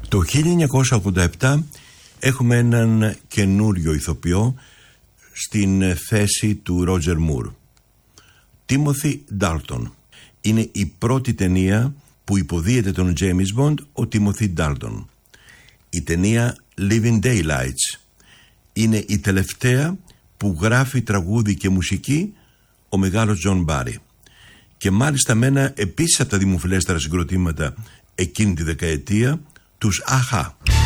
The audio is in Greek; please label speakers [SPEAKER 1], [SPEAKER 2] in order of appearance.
[SPEAKER 1] Το 1987 έχουμε έναν καινούριο ηθοποιό στην θέση του Ρότζερ Μουρ. Τίμοθι Ντάλτον. Είναι η πρώτη ταινία που υποδίεται τον Τζέιμις Μποντ ο Τίμοθι Ντάλτον. Η ταινία Living Daylights είναι η τελευταία που γράφει τραγούδι και μουσική ο μεγάλος Τζον Μπάρι. Και μάλιστα με ένα επίσης από τα δημοφιλέστερα συγκροτήματα εκείνη τη δεκαετία, τους ΑΧΑ.